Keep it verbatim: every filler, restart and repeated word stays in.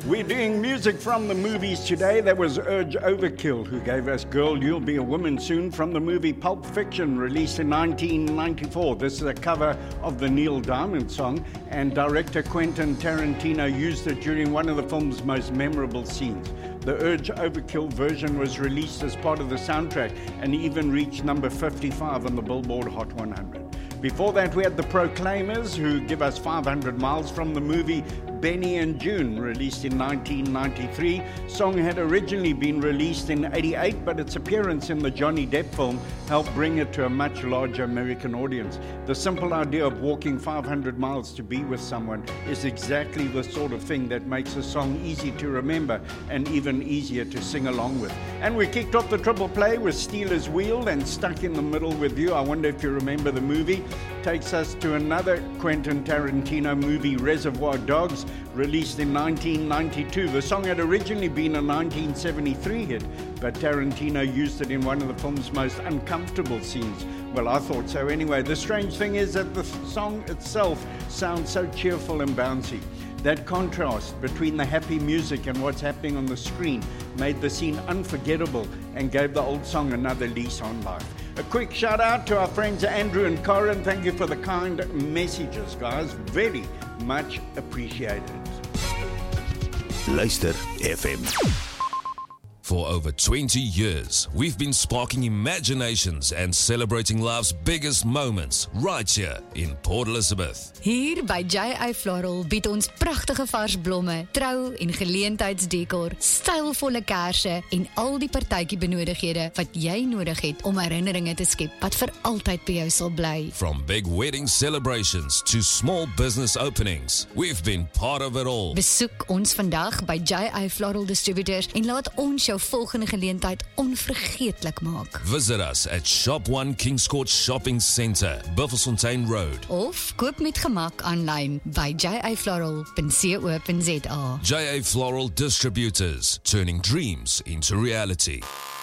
We're doing music from the movies today. That was Urge Overkill, who gave us Girl, You'll Be a Woman Soon from the movie Pulp Fiction, released in nineteen ninety-four. This is a cover of the Neil Diamond song, and director Quentin Tarantino used it during one of the film's most memorable scenes. The Urge Overkill version was released as part of the soundtrack and even reached number fifty-five on the Billboard Hot one hundred. Before that, we had the Proclaimers, who give us five hundred miles from the movie Benny and June, released in nineteen ninety-three. Song had originally been released in eighty-eight, but its appearance in the Johnny Depp film helped bring it to a much larger American audience. The simple idea of walking five hundred miles to be with someone is exactly the sort of thing that makes a song easy to remember and even easier to sing along with. And we kicked off the triple play with Stealers Wheel and Stuck in the Middle with You. I wonder if you remember the movie. Takes us to another Quentin Tarantino movie, Reservoir Dogs, released in nineteen ninety-two. The song had originally been a nineteen seventy-three hit, but Tarantino used it in one of the film's most uncomfortable scenes. Well, I thought so anyway. The strange thing is that the song itself sounds so cheerful and bouncy. That contrast between the happy music and what's happening on the screen made the scene unforgettable and gave the old song another lease on life. A quick shout out to our friends Andrew and Corin. Thank you for the kind messages, guys. Very much appreciated. Luister F M. For over twenty years, we've been sparking imaginations and celebrating life's biggest moments right here in Port Elizabeth. Hier by J A Floral bied ons pragtige vars blomme, trou en geleentheidsdekor, stylvolle kersse en al die partytjie benodighede wat jy nodig het om herinneringe te skep wat vir altyd by jou sal bly. From big wedding celebrations to small business openings, we've been part of it all. Besoek ons vandag by J A Floral Distributors en laat ons jou volgende geleentheid onvergeetlik maak. Visit us at Shop one Kings Court Shopping Centre, Buffelsfontein Road. Of koop met gemak aanlyn by j a floral dot co dot za. J A Floral Distributors, turning dreams into reality.